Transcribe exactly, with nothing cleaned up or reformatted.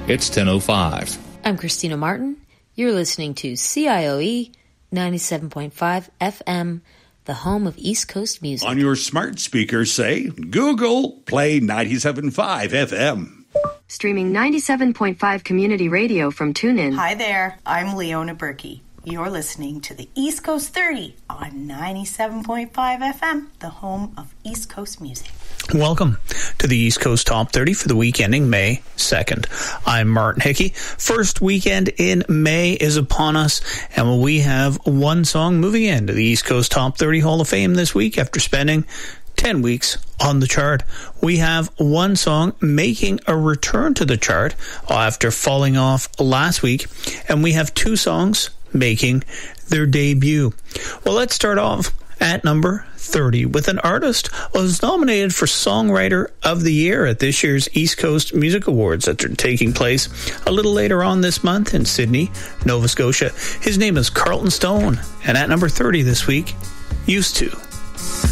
It's ten oh five. I'm Christina Martin. You're listening to C I O E ninety-seven point five F M, the home of East Coast music. On your smart speaker, say, Google, play ninety-seven point five F M. Streaming ninety-seven point five community radio from TuneIn. Hi there, I'm Leona Berkey. You're listening to the East Coast thirty on ninety-seven point five F M, the home of East Coast music. Welcome to the East Coast Top thirty for the week ending May second. I'm Martin Hickey. First weekend in May is upon us, and we have one song moving into the East Coast Top thirty Hall of Fame this week after spending ten weeks on the chart. We have one song making a return to the chart after falling off last week, and we have two songs making their debut. Well, let's start off at number thirty with an artist who was nominated for Songwriter of the Year at this year's East Coast Music Awards that are taking place a little later on this month in Sydney, Nova Scotia. His name is Carlton Stone, and at number thirty this week, Used To.